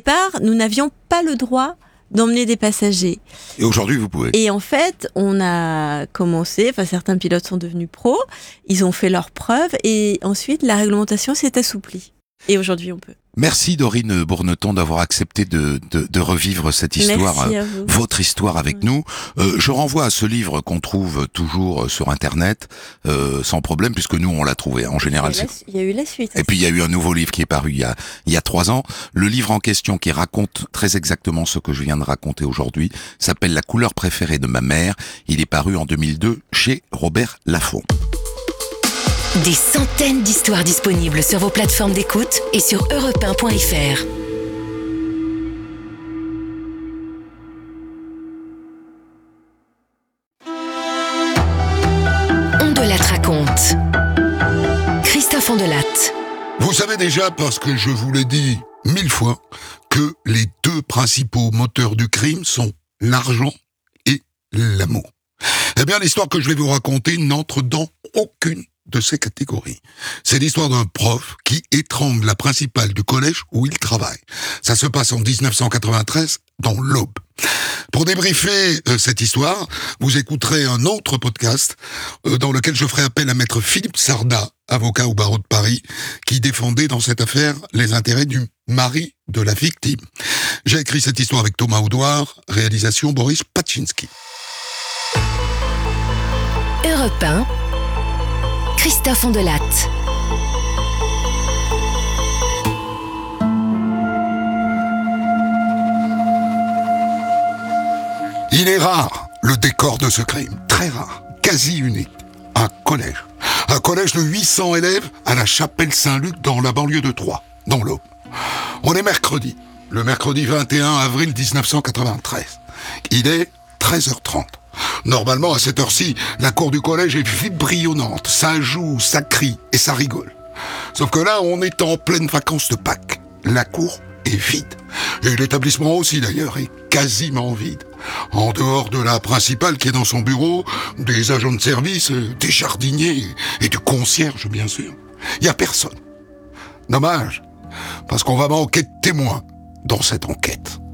départ, nous n'avions pas le droit d'emmener des passagers. Et aujourd'hui, vous pouvez. Et en fait, on a commencé, certains pilotes sont devenus pros, ils ont fait leurs preuves et ensuite la réglementation s'est assouplie. Et aujourd'hui, on peut. Merci Dorine Bourneton d'avoir accepté de revivre cette histoire, votre histoire avec nous. Je renvoie à ce livre qu'on trouve toujours sur Internet, sans problème, puisque nous on l'a trouvé. En général, il y a eu la suite. Et puis il y a eu un nouveau livre qui est paru il y a 3 ans. Le livre en question, qui raconte très exactement ce que je viens de raconter aujourd'hui, s'appelle La couleur préférée de ma mère. Il est paru en 2002 chez Robert Laffont. Des centaines d'histoires disponibles sur vos plateformes d'écoute et sur europe1.fr. On de Latte raconte. Christophe Ondelatte. Vous savez déjà, parce que je vous l'ai dit 1000 fois, que les 2 principaux moteurs du crime sont l'argent et l'amour. Eh bien, l'histoire que je vais vous raconter n'entre dans aucune de ces catégories. C'est l'histoire d'un prof qui étrangle la principale du collège où il travaille. Ça se passe en 1993 dans l'Aube. Pour débriefer cette histoire, vous écouterez un autre podcast dans lequel je ferai appel à maître Philippe Sarda, avocat au barreau de Paris, qui défendait dans cette affaire les intérêts du mari de la victime. J'ai écrit cette histoire avec Thomas Audouard, réalisation Boris Paczynski. Europe 1, Christophe Ondelatte. Il est rare, le décor de ce crime. Très rare, quasi unique. Un collège. Un collège de 800 élèves à la Chapelle Saint-Luc dans la banlieue de Troyes, dans l'Aube. On est mercredi, le mercredi 21 avril 1993. Il est 13h30. Normalement, à cette heure-ci, la cour du collège est vibrillonnante. Ça joue, ça crie et ça rigole. Sauf que là, on est en pleine vacances de Pâques. La cour est vide. Et l'établissement aussi, d'ailleurs, est quasiment vide. En dehors de la principale qui est dans son bureau, des agents de service, des jardiniers et du concierge, bien sûr. Il n'y a personne. Dommage, parce qu'on va manquer de témoins dans cette enquête.